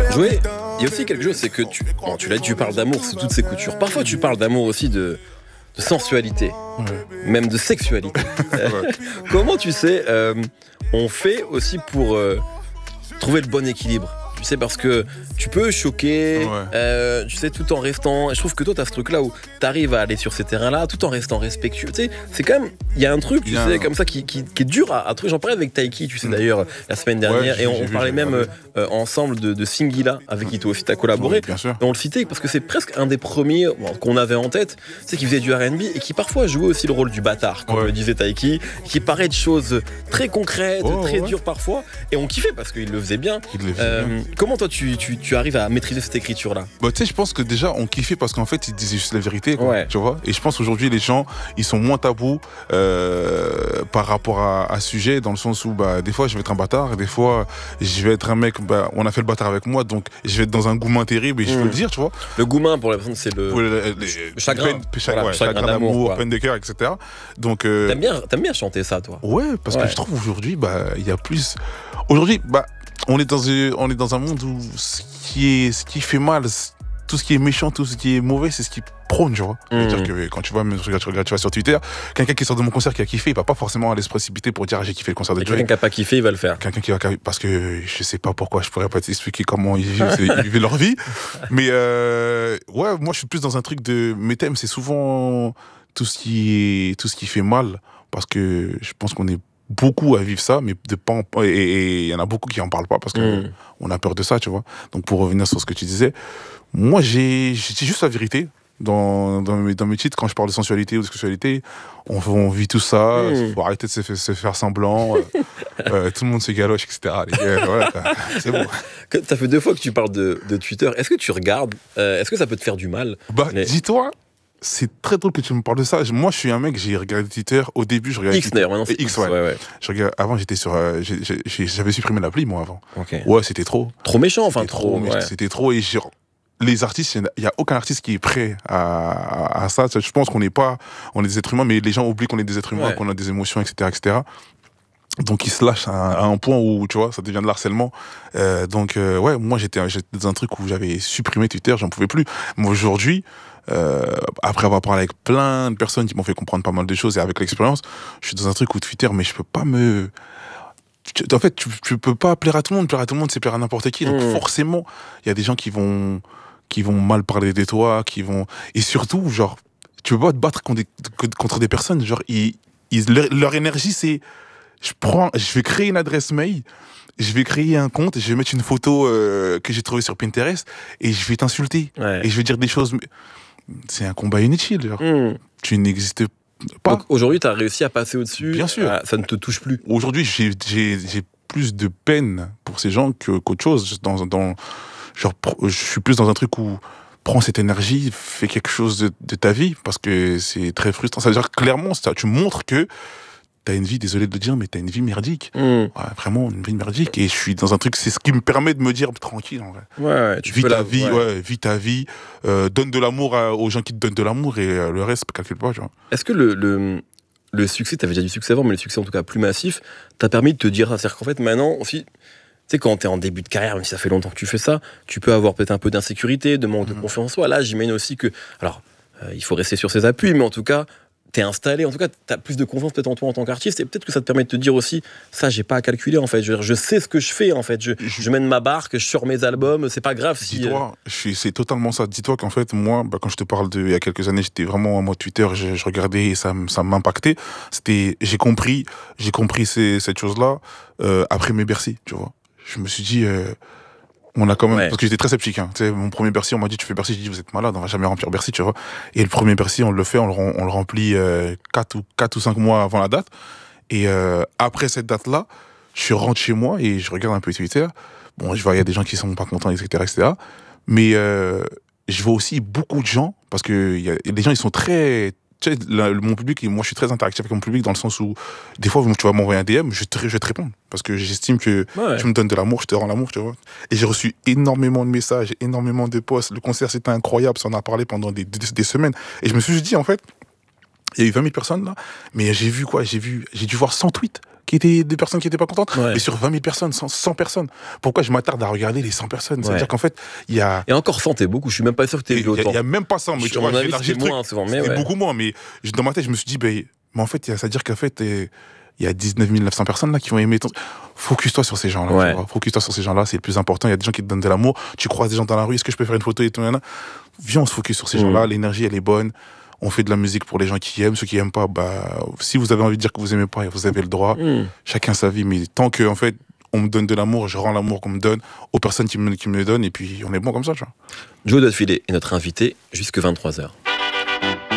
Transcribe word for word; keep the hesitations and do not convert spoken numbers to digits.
Jouer, il y a aussi quelque chose, c'est que tu, bon, tu l'as dit, tu parles d'amour sous toutes ses coutures. Parfois, tu parles d'amour aussi de, de sensualité, ouais. Même de sexualité. Ouais. Comment tu sais, euh, on fait aussi pour euh, trouver le bon équilibre. Tu sais, parce que tu peux choquer, ouais. euh, tu sais, tout en restant. Je trouve que toi, tu as ce truc-là où tu arrives à aller sur ces terrains-là tout en restant respectueux. Tu sais, c'est quand même. Il y a un truc, tu sais, un... comme ça qui, qui, qui est dur à, à trouver. J'en parlais avec Taiki, tu sais, mmh. d'ailleurs, la semaine dernière. Ouais, et on, on parlait même euh, ensemble de, de Singila, avec qui toi aussi tu as collaboré. Oui, bien sûr. Et on le citait parce que c'est presque un des premiers bon, qu'on avait en tête, tu sais, qui faisait du R and B et qui parfois jouait aussi le rôle du bâtard, comme ouais. le disait Taiki, qui parlait de choses très concrètes, oh, très ouais. dures parfois. Et on kiffait parce qu'il le faisait bien. Il le faisait euh, bien. Comment toi, tu, tu, tu arrives à maîtriser cette écriture-là? Bah, tu sais, je pense que déjà, on kiffait parce qu'en fait, ils disaient juste la vérité, quoi, ouais. tu vois. Et je pense qu'aujourd'hui, les gens, ils sont moins tabous euh, par rapport à, à ce sujet, dans le sens où, bah, des fois, je vais être un bâtard, des fois, je vais être un mec, bah, on a fait le bâtard avec moi, donc je vais être dans un goumin terrible et je mmh. peux le dire, tu vois. Le goumin, pour la personne, c'est le, le, le, le chagrin, peine, voilà, ouais, chagrin, chagrin d'amour, peine de cœur, et cetera. Donc, euh, t'aimes bien, t'aimes bien chanter ça, toi? Ouais, parce ouais. que je trouve aujourd'hui, bah, il y a plus. Aujourd'hui, bah, on est dans un, on est dans un monde où ce qui est, ce qui fait mal, tout ce qui est méchant, tout ce qui est mauvais, c'est ce qui prône, tu vois. Mmh. C'est-à-dire que quand tu vois, tu regardes, tu regardes, tu vas sur Twitter, quelqu'un qui sort de mon concert qui a kiffé, il va pas forcément aller se précipiter pour dire ah, j'ai kiffé le concert de Drake. Quelqu'un qui a pas kiffé, il va le faire. Quelqu'un qui va parce que je sais pas pourquoi, je pourrais pas t'expliquer comment ils vivent, ils vivent leur vie, mais euh, ouais, moi je suis plus dans un truc de mes thèmes, c'est souvent tout ce qui est, tout ce qui fait mal, parce que je pense qu'on est beaucoup à vivre ça, mais de pas en... et il y en a beaucoup qui en parlent pas parce que mmh. on a peur de ça, tu vois. Donc pour revenir sur ce que tu disais, moi j'ai, j'ai juste la vérité dans, dans, mes, dans mes titres quand je parle de sensualité ou de sexualité. On, on vit tout ça, mmh. faut arrêter de se, se faire semblant, euh, euh, tout le monde se galoche, et cetera. Les gars, voilà, c'est bon. T'as fait deux fois que tu parles de, de Twitter. Est-ce que tu regardes euh, Est-ce que ça peut te faire du mal? Bah mais... dis-toi. C'est très drôle que tu me parles de ça. Moi, je suis un mec, j'ai regardé Twitter. Au début, je regardais X d'ailleurs, maintenant c'est X, ouais. ouais, ouais. Je regardais, avant, j'étais sur. Euh, j'ai, j'ai, j'avais supprimé l'appli, moi, avant. Okay. Ouais, c'était trop. Trop méchant, enfin, c'était trop. trop ouais. C'était trop. Et genre, les artistes, il n'y a aucun artiste qui est prêt à, à, à ça. Je pense qu'on n'est pas. On est des êtres humains, mais les gens oublient qu'on est des êtres humains, ouais. qu'on a des émotions, et cetera, et cetera. Donc ils se lâchent à, à un point où, tu vois, ça devient de l'harcèlement. Euh, donc, euh, ouais, moi, j'étais, j'étais dans un truc où j'avais supprimé Twitter, j'en pouvais plus. Mais aujourd'hui, euh, après avoir parlé avec plein de personnes qui m'ont fait comprendre pas mal de choses et avec l'expérience, je suis dans un truc où Twitter, mais je peux pas me... En fait, tu, tu peux pas plaire à tout le monde. Plaire à tout le monde, c'est plaire à n'importe qui. Donc mmh. forcément, il y a des gens qui vont, qui vont mal parler de toi, qui vont... Et surtout, genre, tu peux pas te battre contre des, contre des personnes, genre, ils, ils, leur, leur énergie, c'est... Je prends, je vais créer une adresse mail, je vais créer un compte, je vais mettre une photo euh, que j'ai trouvée sur Pinterest et je vais t'insulter. Ouais. Et je vais dire des choses... C'est un combat inutile, genre. Mmh. Tu n'existes pas. Donc aujourd'hui, tu as réussi à passer au-dessus. Bien sûr. Euh, ça ne te touche plus. Aujourd'hui, j'ai, j'ai, j'ai plus de peine pour ces gens que, qu'autre chose. Dans, dans, genre, je suis plus dans un truc où prends cette énergie, fais quelque chose de, de ta vie, parce que c'est très frustrant. Ça veut dire clairement, ça, tu montres que t'as une vie, désolé de le dire, mais t'as une vie merdique. Mmh. Ouais, vraiment, une vie merdique. Et je suis dans un truc, c'est ce qui me permet de me dire tranquille, en vrai. Ouais, ouais tu vis peux ta la... vie, ouais. ouais, vis ta vie, euh, donne de l'amour à, aux gens qui te donnent de l'amour et euh, le reste, calcule pas, tu vois. Est-ce que le, le, le succès, t'avais déjà du succès avant, mais le succès en tout cas plus massif, t'a permis de te dire ça? C'est-à-dire qu'en fait, maintenant aussi, tu sais, quand t'es en début de carrière, même si ça fait longtemps que tu fais ça, tu peux avoir peut-être un peu d'insécurité, de manque mmh. de confiance en soi. Là, j'imagine aussi que, alors, euh, il faut rester sur ses appuis, mais en tout cas, t'es installé, en tout cas, t'as plus de confiance peut-être en toi en tant qu'artiste, et peut-être que ça te permet de te dire aussi, ça, j'ai pas à calculer, en fait. Je, je sais ce que je fais, en fait. Je, je... je mène ma barque, je sors mes albums, c'est pas grave si... Dis-toi, je suis, c'est totalement ça. Dis-toi qu'en fait, moi, bah, quand je te parle de il y a quelques années, j'étais vraiment en mode Twitter, je, je regardais et ça, ça m'impactait. C'était, j'ai compris, j'ai compris ces, cette chose-là euh, après mes Bercy, tu vois. Je me suis dit... Euh, on a quand même, ouais. parce que j'étais très sceptique, hein. Tu sais, mon premier Bercy, on m'a dit tu fais Bercy, j'ai dit vous êtes malade, on va jamais remplir Bercy, tu vois. Et le premier Bercy, on le fait, on le, on le remplit euh, quatre ou cinq mois avant la date. Et euh, après cette date-là, je rentre chez moi et je regarde un peu Twitter. Bon, je vois il y a des gens qui sont pas contents, et cetera, et cetera. Mais euh, je vois aussi beaucoup de gens, parce que y a, les gens ils sont très tu sais, la, mon public, moi je suis très interactif avec mon public dans le sens où des fois tu vas m'envoyer un D M, je, te, je vais te répondre parce que j'estime que ouais. tu me donnes de l'amour, je te rends l'amour, tu vois. Et j'ai reçu énormément de messages, énormément de posts. Le concert c'était incroyable, ça en a parlé pendant des, des, des semaines. Et je me suis dit en fait, il y a eu vingt mille personnes là, mais j'ai vu quoi, j'ai vu, j'ai dû voir cent tweets qui étaient des personnes qui étaient pas contentes. Ouais. Mais sur vingt mille personnes, cent, cent personnes, pourquoi je m'attarde à regarder les cent personnes? C'est-à-dire Ouais. qu'en fait, il y a. Et encore cent, t'es beaucoup. Je suis même pas sûr que t'es vu Il y, a- autant. il y a même pas cent, mais tu Sur vois, mon avis, j'élargis c'était le truc. moins souvent. Mais C'était ouais. beaucoup moins, mais je- dans ma tête, je me suis dit, ben, mais en fait, il y a- c'est-à-dire qu'en fait, eh, il y a dix-neuf mille neuf cents personnes là qui vont aimer ton. Focus-toi sur ces gens-là. Ouais. tu vois. Focus-toi sur ces gens-là, c'est le plus important. Il y a des gens qui te donnent de l'amour. Tu croises des gens dans la rue, est-ce que je peux faire une photo et tout, nanana. Viens, on se focus sur ces Mm. gens-là. L'énergie, elle est bonne. On fait de la musique pour les gens qui aiment. Ceux qui aiment pas, bah, si vous avez envie de dire que vous aimez pas, vous avez le droit. Mm. Chacun sa vie, mais tant que, en fait, on me donne de l'amour, je rends l'amour qu'on me donne aux personnes qui me, qui me le donnent, et puis on est bon comme ça, tu vois. Joe Dotfilet est notre invité jusque vingt-trois heures.